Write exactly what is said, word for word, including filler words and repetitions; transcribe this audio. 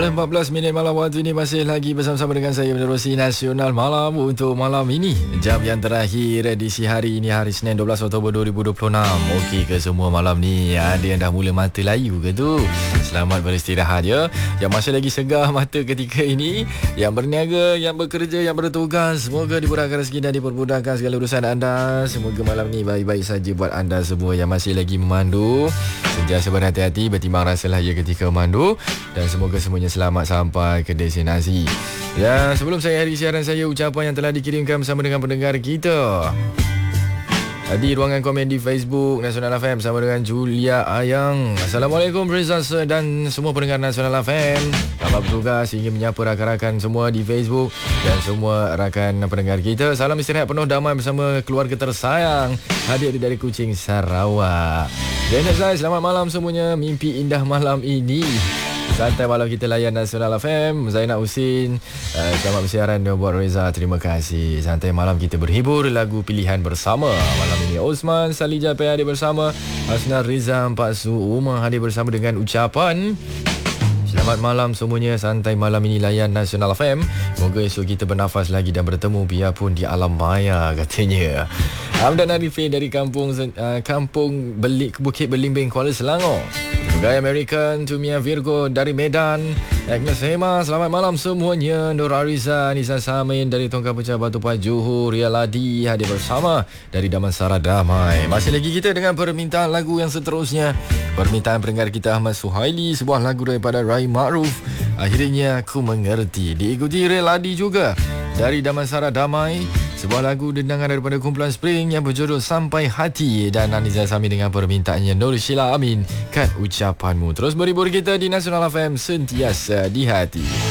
empat belas minit malam waktu ini masih lagi bersama-sama dengan saya menerusi Nasional Malam untuk malam ini. Jam yang terakhir edisi hari ini, hari Senin dua belas Oktober dua ribu dua puluh enam. Okey ke semua malam ni? Ada yang dah mula mata layu ke tu? Selamat beristirahat ya. Yang masih lagi segar mata ketika ini, yang berniaga, yang bekerja, yang bertugas, semoga dimurahkan rezeki dan dipermudahkan segala urusan anda. Semoga malam ni baik-baik saja buat anda semua yang masih lagi memandu. Sentiasa berhati-hati, bertimbang rasalah ya ketika memandu, dan semoga semuanya selamat sampai ke destinasi. Ya, sebelum saya akhiri siaran saya, ucapan yang telah dikirimkan bersama dengan pendengar kita di ruangan komen di Facebook Nasional F M sama dengan Julia Ayang. Assalamualaikum Reza dan semua pendengar Nasional F M. Selamat bertugas ingin menyapa rakan-rakan semua di Facebook dan semua rakan pendengar kita. Salam istirahat penuh damai bersama keluarga tersayang. Hadir dari Kuching, Sarawak. Dan saya selamat malam semuanya. Mimpi indah malam ini. Santai malam kita layan Nasional F M. Zainab Husin, uh, selamat bersiaran buat Reza. Terima kasih. Santai malam kita berhibur lagu pilihan bersama. Malam ini Osman Salija P hadir bersama. Hasna Riza Pak Su Umar hadir bersama dengan ucapan selamat malam semuanya. Santai malam ini layan Nasional F M. Moga esok kita bernafas lagi dan bertemu biarpun di alam maya, katanya Hamdan Arifin dari kampung uh, Kampung Belik, Bukit Belimbing, Kuala Selangor. Gaya American, Tumia Virgo dari Medan. Agnes Hema, selamat malam semuanya. Nur Ariza, Nisa Samin dari Tongkang Pecah Batu Pahat Johor. Ria Ladi hadir bersama dari Damansara Damai. Masih lagi kita dengan permintaan lagu yang seterusnya. Permintaan pendengar kita Ahmad Suhaili, sebuah lagu daripada Rai Ma'ruf, Akhirnya Aku Mengerti. Diikuti Ria Ladi juga dari Damansara Damai, sebuah lagu dendangan daripada kumpulan Spring yang berjudul Sampai Hati. Dan Anizal Sami dengan permintaannya Nur Sheila Amin, Kan Ucapanmu. Terus berhibur kita di Nasional F M, sentiasa di hati.